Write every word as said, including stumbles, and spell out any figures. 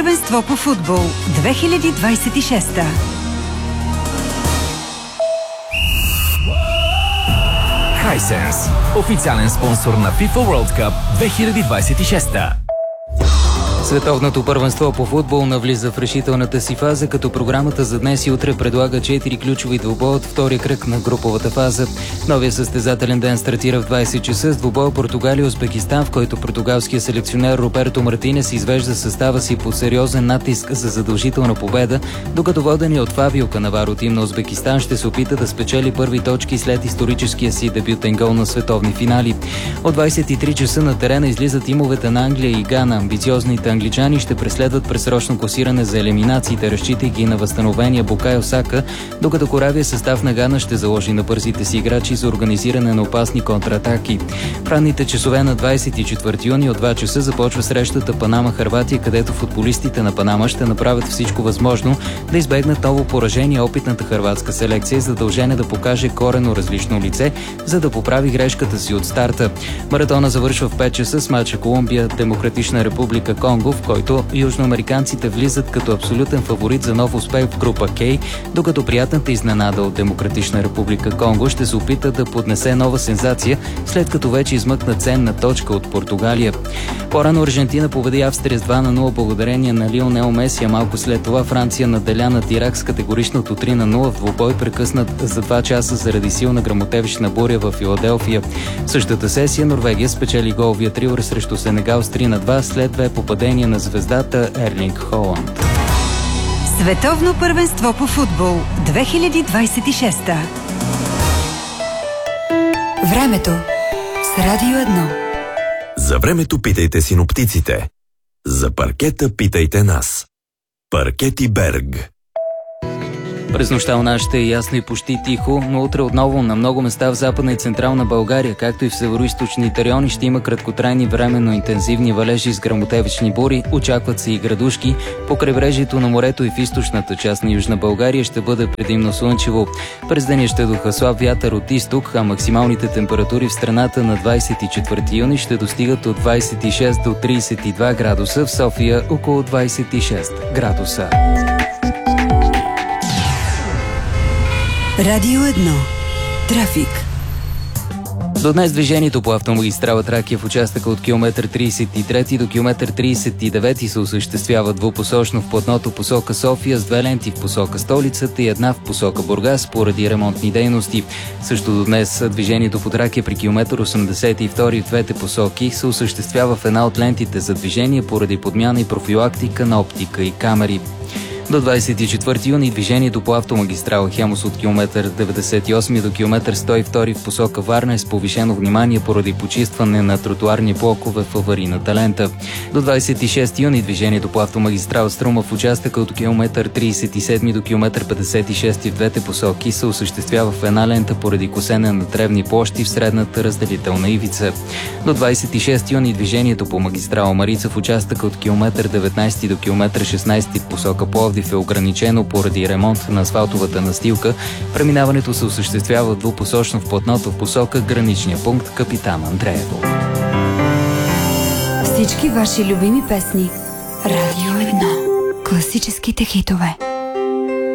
Първенство по футбол две хиляди двадесет и шеста. Hisense, официален спонсор на FIFA World Cup две хиляди двадесет и шеста. Световното първенство по футбол навлиза в решителната си фаза, като програмата за днес и утре предлага четири ключови двубоя от втория кръг на груповата фаза. Новия състезателен ден стартира в двадесет часа с двубоя Португалия-Узбекистан, в който португалският селекционер Роберто Мартинес извежда състава си под сериозен натиск за задължителна победа, докато водени от Фабио Канаваро тим на Узбекистан ще се опита да спечели първи точки след историческия си дебютен гол на световни финали. От двадесет и три часа на терена излизат тимовете на Англия и Гана. Амбициозните англичани ще преследват пресрочно класиране за елиминациите, разчитайки на възстановения Букайо Сака, докато коравия състав на Гана ще заложи на бързите си играчи за организиране на опасни контратаки. В ранните часове на двадесет и четвърти юни от два часа започва срещата Панама-Хърватия, където футболистите на Панама ще направят всичко възможно да избегнат ново поражение. Опитната хърватска селекция е задължена да покаже коренно различно лице, за да поправи грешката си от старта. Маратона завършва в пет часа с мача Колумбия-Демократична република Конго, в който южноамериканците влизат като абсолютен фаворит за нов успех в група К, докато приятната изненада от Демократична република Конго ще се опита да поднесе нова сензация, след като вече измъкна ценна точка от Португалия. По-рано Аржентина победи Австрия с два на нула благодарение на Лионел Меси, а малко след това Франция наделя над Ирак с категоричното три на нула в двубой, прекъснат за два часа заради силна гръмотевична буря в Филаделфия. В същата сесия Норвегия спечели головия триор срещу Сенегал с три на два след две попадения на звездата Ерлинг Холанд. Световно първенство по футбол две хиляди двадесет и шеста. Времето с Радио едно. За времето питайте синоптиците. За паркета питайте нас. Паркети Берг. През нощта у нас ще е ясно и почти тихо, но утре отново на много места в Западна и Централна България, както и в североизточните райони, ще има краткотрайни временно интензивни валежи с гръмотевични бури. Очакват се и градушки. По крайбрежието на морето и в източната част на Южна България ще бъде предимно слънчево. През деня ще духа слаб вятър от изток, а максималните температури в страната на двадесет и четвърти юни ще достигат от двадесет и шест до тридесет и два градуса, в София около двадесет и шест градуса. Радио едно. Трафик. До днес движението по автомагистрала Тракия в участъка от километър тридесет и трети до километър тридесет и девети се осъществява двупосочно в платното посока София с две ленти в посока столицата и една в посока Бургас поради ремонтни дейности. Също до днес движението по Тракия при километър осемдесет и втори в двете посоки се осъществява в една от лентите за движение поради подмяна и профилактика на оптика и камери. До двадесет и четвърти юни движението по автомагистрала Хемус от километър деветдесет и осми до километър сто и втори в посока Варна е с повишено внимание поради почистване на тротуарни блокове в аварийната лента. До двадесет и шести юни движението по автомагистрала Струма в участъка от километър тридесет и седми до километър петдесет и шести в двете посоки се осъществява в една лента поради косене на древни площи в средната разделителна ивица. До двадесет и шести юни движението по магистрала Марица в участъка от километър деветнадесети до километър шестнадесети в посока Пловдив е ограничено поради ремонт на асфалтовата настилка. Преминаването се осъществява двупосочно в платното в посока граничния пункт Капитан Андреево. Всички ваши любими песни. Радио едно. Класическите хитове.